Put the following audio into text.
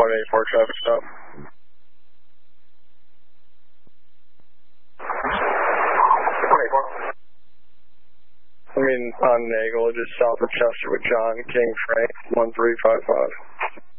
184 traffic stop. I mean, on Nagel, just south of Chester with John King Frank, 1355.